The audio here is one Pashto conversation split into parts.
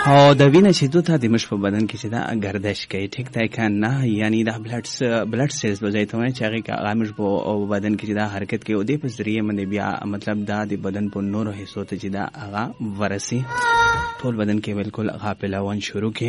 او د وینې شیدو ته د مش په بدن کې چې دا گردش کوي ټیک دی که نه یعنی دا بلډ سیلز وځي ته چې هغه کې مش په بدن کې چې دا حرکت کوي او د په ذریعه باندې بیا مطلب دا د بدن په نورو حصو ته چې دا هغه ورسي ټول بدن کې بالکل غاپلاون شروع کی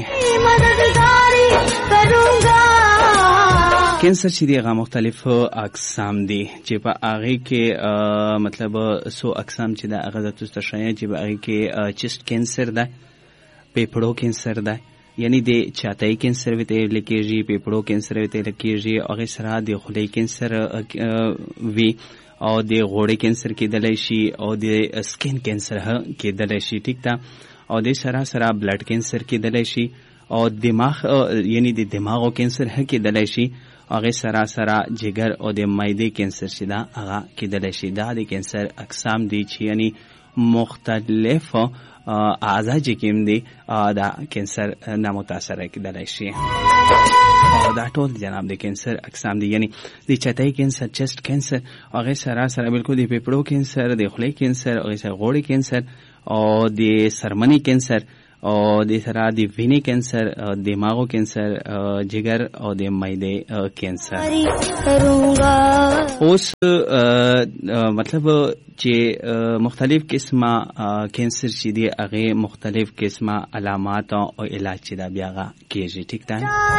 کینسر چې دی هغه مختلف اقسام دي چې په هغه کې مطلب سو اقسام چې دا هغه د تاسو شایع چې په هغه کې چیست کینسر ده پیپړو کینسر ده یعنی د چاټای کینسر وته لکېږي پیپړو کینسر وته لکېږي هغه سره د خولې کینسر وی او د غوړې کینسر کېدلی شي او د سکین کینسر کېدلی شي ټیک ده او د سره سره بلډ کینسر کېدلی شي او دماغ یعنی د دماغو کینسر کېدلی شي هغه سره سره جگر او د معدې کینسر چې دا هغه کېدلی شي دا د کینسر اقسام دي چې یعنی مختلف اعضاء چې کوم دي دا کینسر نامتاثره کېدلی شي او دا ټول جناب د کینسر اقسام دي یعنی د چټای کینسر چیست کینسر هغه سره سره بالکل د پیپړو کینسر د خولې کینسر هغه سره غوړې کینسر او د سرمنی کینسر او د سره د وینې کینسر دماغو کینسر جگر او د معدې کینسر اوس مطلب چې مختلف قسمه کینسر چې دی هغه مختلف قسمه علامات او علاج چې دا بیا کېږي ټیک ده